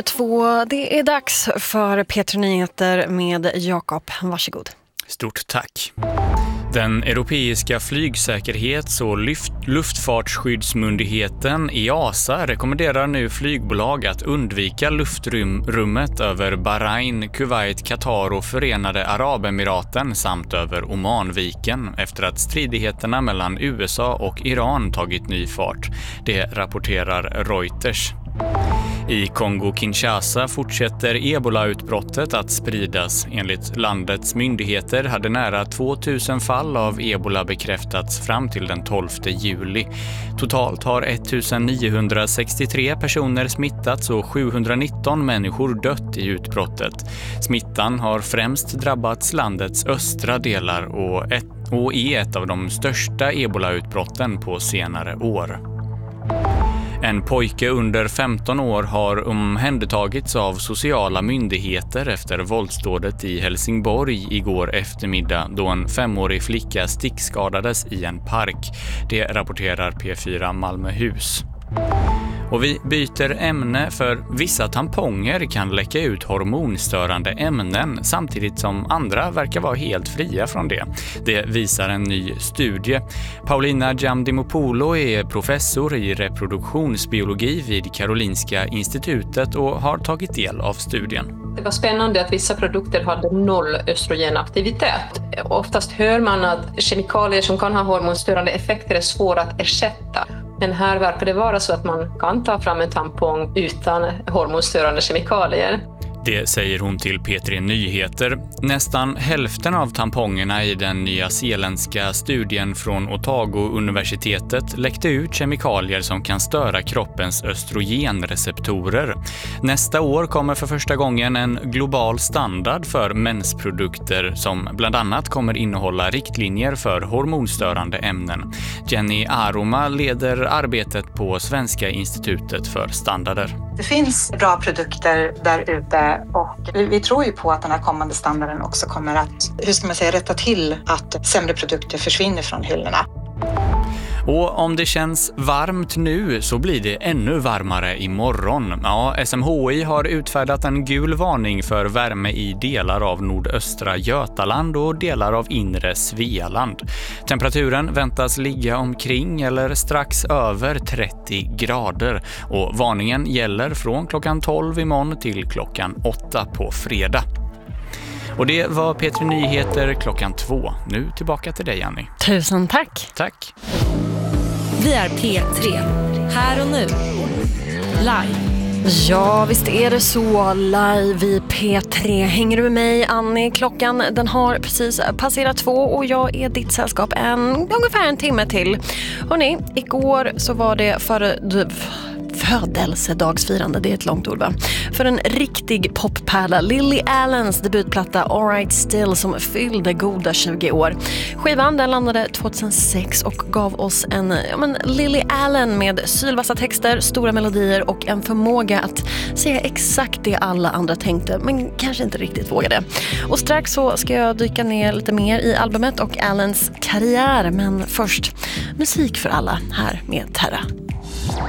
2. Det är dags för P3 Nyheter med Jakob. Varsågod. Stort tack. Den europeiska flygsäkerhets- och luftfartsskyddsmyndigheten EASA rekommenderar nu flygbolag att undvika luftrummet över Bahrain, Kuwait, Qatar och Förenade Arabemiraten samt över Omanviken efter att stridigheterna mellan USA och Iran tagit ny fart. Det rapporterar Reuters. I Kongo-Kinshasa fortsätter ebola-utbrottet att spridas. Enligt landets myndigheter hade nära 2000 fall av ebola bekräftats fram till den 12 juli. Totalt har 1963 personer smittats och 719 människor dött i utbrottet. Smittan har främst drabbat landets östra delar och är ett av de största ebola-utbrotten på senare år. En pojke under 15 år har omhändertagits av sociala myndigheter efter våldsdådet i Helsingborg igår eftermiddag då en 5-årig flicka stickskadades i en park. Det rapporterar P4 Malmöhus. Och vi byter ämne för vissa tamponger kan läcka ut hormonstörande ämnen samtidigt som andra verkar vara helt fria från det. Det visar en ny studie. Paulina Jamdimopoulou är professor i reproduktionsbiologi vid Karolinska institutet och har tagit del av studien. Det var spännande att vissa produkter hade 0 östrogenaktivitet. Oftast hör man att kemikalier som kan ha hormonstörande effekter är svåra att ersätta. Men här verkar det vara så att man kan ta fram en tampong utan hormonstörande kemikalier. Det säger hon till P3 Nyheter. Nästan hälften av tampongerna i den nya zeeländska studien från Otago-universitetet läckte ut kemikalier som kan störa kroppens östrogenreceptorer. Nästa år kommer för första gången en global standard för mensprodukter som bland annat kommer innehålla riktlinjer för hormonstörande ämnen. Jenny Aroma leder arbetet på Svenska institutet för standarder. Det finns bra produkter där ute och vi tror ju på att den här kommande standarden också kommer att, rätta till att sämre produkter försvinner från hyllorna. Och om det känns varmt nu så blir det ännu varmare imorgon. Ja, SMHI har utfärdat en gul varning för värme i delar av nordöstra Götaland och delar av inre Svealand. Temperaturen väntas ligga omkring eller strax över 30 grader och varningen gäller från klockan 12 imorgon till klockan 8 på fredag. Och det var P3 Nyheter klockan 2. Nu tillbaka till dig, Annie. Tusen tack. Tack. Vi är P3. Här och nu. Live. Ja, visst är det så. Live i P3. Hänger du med mig, Annie? Klockan den har precis passerat 2 och jag är ditt sällskap ungefär en timme till. Hörrni, igår så var det födelsedagsfirande, det är ett långt ord va? För en riktig poppärla, Lily Allens debutplatta All Right Still som fyllde goda 20 år. Skivan den landade 2006 och gav oss en Lily Allen med sylvassa texter, stora melodier och en förmåga att säga exakt det alla andra tänkte men kanske inte riktigt vågade. Och strax så ska jag dyka ner lite mer i albumet och Allens karriär, men först musik för alla här med Terra.